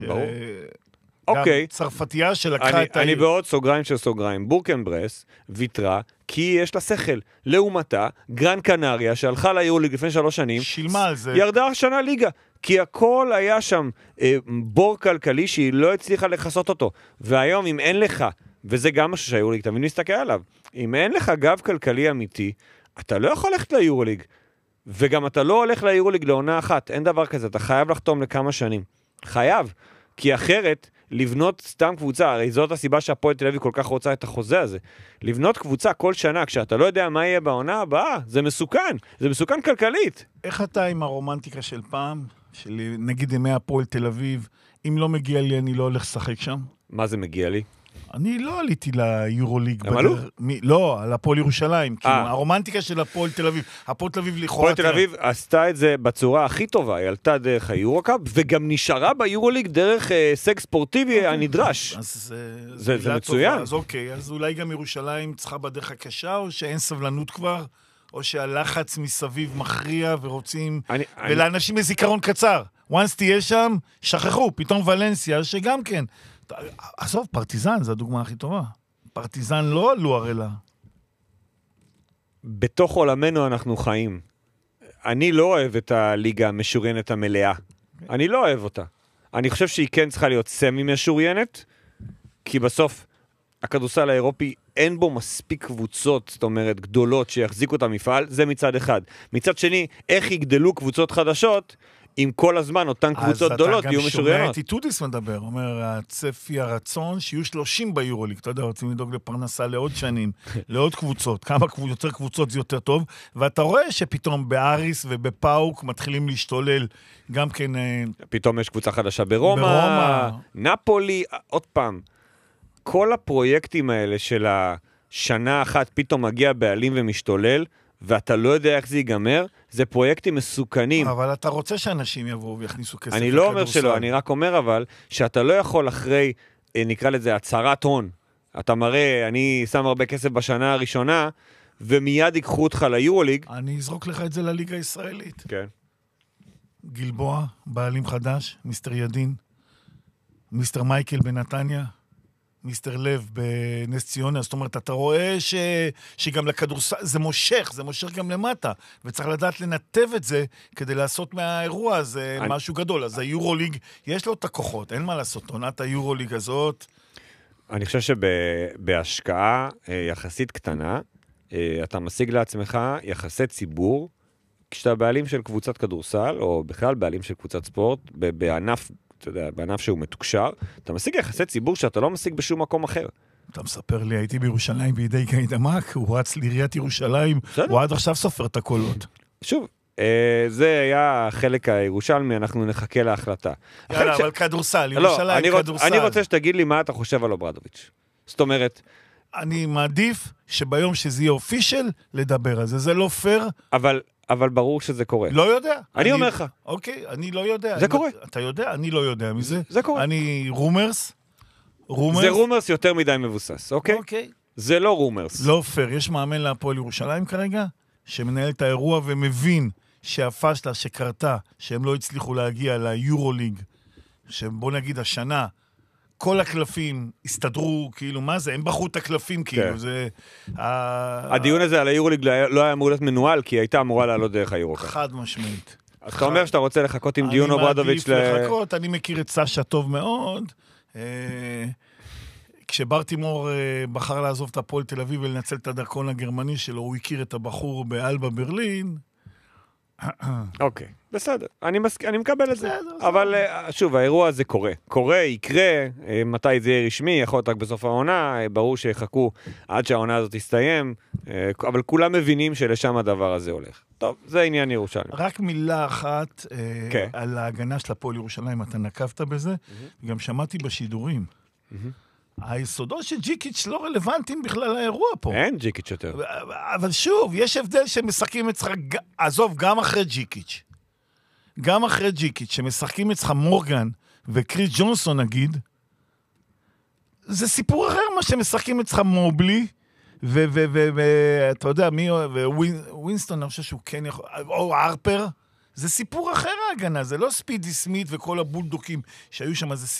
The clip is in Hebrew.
ברור. אוקיי. צרפתייה שלקחה את אני בעוד סוגריים של סוגריים. בורקנברס ויתרה, כי יש לה שכל. לעומתה, גרן קנריה, שהלכה ליורוליג לפני 3 שנים, שילמה על זה. ירדה השנה ליגה. כי הכל היה שם בור כלכלי שהיא לא הצליחה לחסות אותו. והיום, אם אין לך, וזה גם משהו שהיורוליג תמיד מסתכל עליו, אם אין לך גב כלכלי אמיתי, אתה לא יכול ללכת ליורוליג. וגם אתה לא הולך ליורוליג לעונה אחת. אין דבר כזה, אתה חייב לחתום לכמה שנים. חייב. כי אחרת, לבנות סתם קבוצה, הרי זאת הסיבה שהפועל תל אביב כל כך רוצה את החוזה הזה. לבנות קבוצה כל שנה, כשאתה לא יודע מה יהיה בעונה הבאה, זה מסוכן. זה מסוכן כלכלית. איך אתה עם הרומנטיקה של פעם, של נגיד ימי הפועל תל אביב, אם לא מגיע לי, אני לא הולך לשחק שם? מה זה מגיע לי? אני לא עליתי ליורוליג. הם עלו? לא, על הפועל ירושלים. הרומנטיקה של הפועל תל אביב. הפועל תל אביב לכאורה... הפועל תל אביב עשתה את זה בצורה הכי טובה. היא עלתה דרך היורוקאפ, וגם נשארה ביורוליג דרך הישג ספורטיבי הנדרש. זה מצוין. אז אוקיי, אז אולי גם ירושלים צריכה בדרך הקשה, או שאין סבלנות כבר, או שהלחץ מסביב מכריע ורוצים... ולאנשים בזיכרון קצר. once תהיה שם, שכחו, פתאום ולנסיה, שגם כן... עזוב, פרטיזן, זו הדוגמה הכי טובה. פרטיזן לא עלו הרי. בתוך עולמנו אנחנו חיים. אני לא אוהב את הליגה המשוריינת המלאה. אני לא אוהב אותה. אני חושב שהיא כן צריכה להיות סמי משוריינת, כי בסוף הכדורסל האירופי אין בו מספיק קבוצות, זאת אומרת, גדולות שיחזיקו את המפעל, זה מצד אחד. מצד שני, איך יגדלו קבוצות חדשות, אם כל הזמן אותן קבוצות גדולות יהיו משוריינות. אז אתה גם שומע את איטודיס מדבר, אומר, הצפי הרצון שיהיו 30 ביורוליג, אתה יודע, רוצים לדאוג לפרנסה לעוד שנים, לעוד קבוצות, כמה יותר קבוצות זה יותר טוב, ואתה רואה שפתאום באריס ובפאוק מתחילים להשתולל, גם כן... פתאום יש קבוצה חדשה ברומא, נפולי, עוד פעם, כל הפרויקטים האלה של השנה אחת פתאום מגיע בעלים ומשתולל, ואתה לא יודע איך זה ייגמר, זה פרויקטים מסוכנים. אבל אתה רוצה שאנשים יבואו ויכניסו כסף אני לא אומר שלא, אני רק אומר אבל, שאתה לא יכול אחרי, נקרא לזה, הצהרת הון. אתה מראה, אני שם הרבה כסף בשנה הראשונה, ומיד ייקחו אותך ליורוליג. אני אזרוק לך את זה לליגה הישראלית. כן. גלבוע, בעלים חדש, מיסטר ידין, מיסטר מייקל בנתניה, מיסטר לב בנס ציונה, זאת אומרת, אתה רואה שגם לכדורסל, זה מושך גם למטה, וצריך לדעת לנתב את זה, כדי לעשות מהאירוע הזה משהו גדול. אז היורוליג, יש לו את הכוחות, אין מה לעשות, עונת היורוליג הזאת. אני חושב שבהשקעה יחסית קטנה, אתה משיג לעצמך יחסי ציבור, כשאתה בעלים של קבוצת כדורסל, או בכלל בעלים של קבוצת ספורט, בענף, אתה יודע, בענף שהוא מתוקשר, אתה משיג יחסי ציבור שאתה לא משיג בשום מקום אחר. אתה מספר לי, הייתי בירושלים בידי גאיד עמק, הוא רץ לעיריית ירושלים, הוא עד עכשיו סופר את הקולות. שוב, זה היה החלק הירושלמי, אנחנו נחכה להחלטה. יאללה, אבל כדורסל, ירושלים, כדורסל. אני רוצה שתגיד לי מה אתה חושב על אוברדוביץ'. זאת אומרת... אני מעדיף שביום שזה יהיה אופישל, לדבר על זה. זה לא פייר. אבל ברור שזה קורה. לא יודע. אני אומר לך. אוקיי, אני לא יודע. זה קורה. אתה יודע? אני לא יודע מזה. זה קורה. אני רומרס. זה רומרס יותר מדי מבוסס, אוקיי? אוקיי. זה לא רומרס. לא פייר. יש מאמן להפועל ירושלים כרגע, שמנהל את האירוע ומבין שהפשלה שקרתה, שהם לא הצליחו להגיע ליורוליג, שבוא נגיד השנה, כל הקלפים הסתדרו, כאילו, מה זה? הם בחרו את הקלפים, כאילו, זה... הדיון הזה על היורוליג לא היה אמור להיות מנוהל, כי הייתה אמורה לעלות דרך היורוקאפ. חד משמעית. אז אתה אומר שאתה רוצה לחכות עם דיון אוברדוביץ' אני מעדיף לחכות, אני מכיר את סשה טוב מאוד. כשברטימור בחר לעזוב את הפועל תל אביב ולנצל את הדרכון הגרמני שלו, הוא הכיר את הבחור באלבה ברלין. אוקיי, בסדר. אני מקבל את זה. אבל שוב, האירוע הזה קורה, יקרה, מתי זה יהיה רשמי, יכול להיות רק בסוף העונה, ברור שיחכו עד שהעונה הזאת תסתיים, אבל כולם מבינים שלשם הדבר הזה הולך. טוב, זה עניין ירושלים. רק מילה אחת על ההגנה של הפועל ירושלים, אתה נקבת בזה, וגם שמעתי בשידורים. היסודות של ג'יקיץ' לא רלוונטיים בכלל לאירוע פה. אין ג'יקיץ' יותר. אבל שוב, יש הבדל שמשחקים אצלך, עזוב, גם אחרי ג'יקיץ'. גם אחרי ג'יקיץ', שמשחקים אצלך מורגן וקריס ג'ונסון נגיד, זה סיפור אחר מה שמשחקים אצלך מובלי, ואתה יודע מי, ווינסטון, אני חושב שהוא כן יכול, או הרפר, זה סיפור אחר ההגנה, זה לא ספידי סמית וכל הבולדוקים שהיו שם, זה